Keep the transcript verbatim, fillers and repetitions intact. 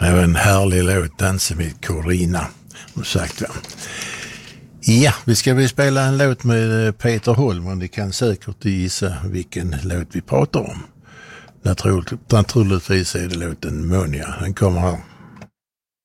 Det var en härlig låt, Dansa med Corina. Som sagt, ja. Ja, vi ska väl spela en låt med Peter Holm, och ni kan säkert gissa vilken låt vi pratar om. Naturligt, naturligtvis är det låten Monia. Den kommer här.